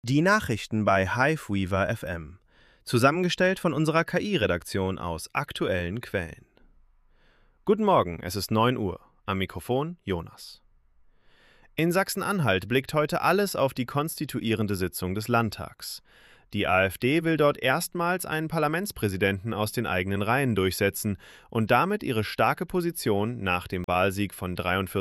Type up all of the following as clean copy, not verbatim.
Die Nachrichten bei Hiveweaver FM, zusammengestellt von unserer KI-Redaktion aus aktuellen Quellen. Guten Morgen, es ist 9 Uhr. Am Mikrofon Jonas. In Sachsen-Anhalt blickt heute alles auf die konstituierende Sitzung des Landtags. Die AfD will dort erstmals einen Parlamentspräsidenten aus den eigenen Reihen durchsetzen und damit ihre starke Position nach dem Wahlsieg von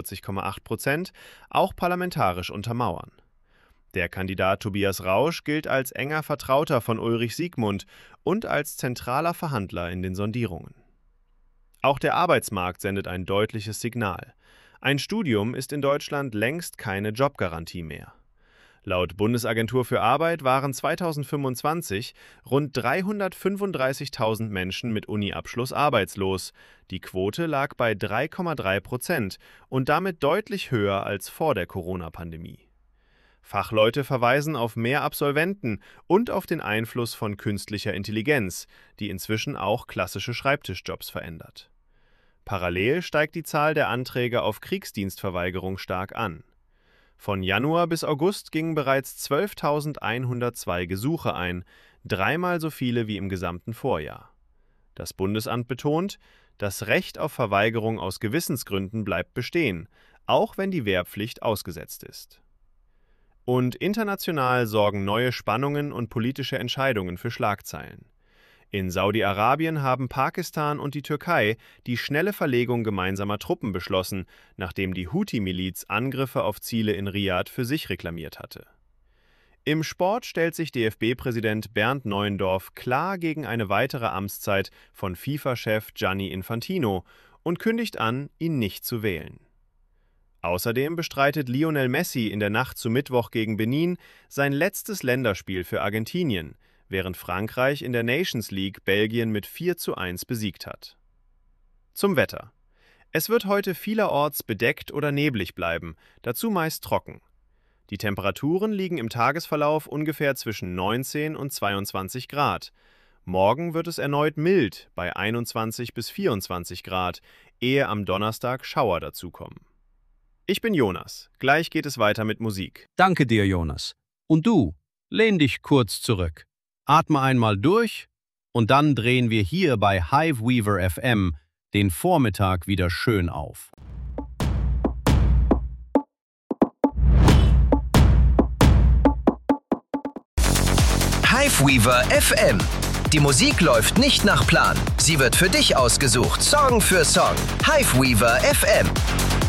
43,8% auch parlamentarisch untermauern. Der Kandidat Tobias Rausch gilt als enger Vertrauter von Ulrich Siegmund und als zentraler Verhandler in den Sondierungen. Auch der Arbeitsmarkt sendet ein deutliches Signal. Ein Studium ist in Deutschland längst keine Jobgarantie mehr. Laut Bundesagentur für Arbeit waren 2025 rund 335.000 Menschen mit Uni-Abschluss arbeitslos. Die Quote lag bei 3,3% und damit deutlich höher als vor der Corona-Pandemie. Fachleute verweisen auf mehr Absolventen und auf den Einfluss von künstlicher Intelligenz, die inzwischen auch klassische Schreibtischjobs verändert. Parallel steigt die Zahl der Anträge auf Kriegsdienstverweigerung stark an. Von Januar bis August gingen bereits 12.102 Gesuche ein, dreimal so viele wie im gesamten Vorjahr. Das Bundesamt betont, das Recht auf Verweigerung aus Gewissensgründen bleibt bestehen, auch wenn die Wehrpflicht ausgesetzt ist. Und international sorgen neue Spannungen und politische Entscheidungen für Schlagzeilen. In Saudi-Arabien haben Pakistan und die Türkei die schnelle Verlegung gemeinsamer Truppen beschlossen, nachdem die Houthi-Miliz Angriffe auf Ziele in Riad für sich reklamiert hatte. Im Sport stellt sich DFB-Präsident Bernd Neuendorf klar gegen eine weitere Amtszeit von FIFA-Chef Gianni Infantino und kündigt an, ihn nicht zu wählen. Außerdem bestreitet Lionel Messi in der Nacht zu Mittwoch gegen Benin sein letztes Länderspiel für Argentinien, während Frankreich in der Nations League Belgien mit 4:1 besiegt hat. Zum Wetter. Es wird heute vielerorts bedeckt oder neblig bleiben, dazu meist trocken. Die Temperaturen liegen im Tagesverlauf ungefähr zwischen 19 und 22 Grad. Morgen wird es erneut mild bei 21 bis 24 Grad, ehe am Donnerstag Schauer dazukommen. Ich bin Jonas. Gleich geht es weiter mit Musik. Danke dir, Jonas. Und du, lehn dich kurz zurück. Atme einmal durch und dann drehen wir hier bei Hiveweaver FM den Vormittag wieder schön auf. Hiveweaver FM. Die Musik läuft nicht nach Plan. Sie wird für dich ausgesucht, Song für Song. Hiveweaver FM.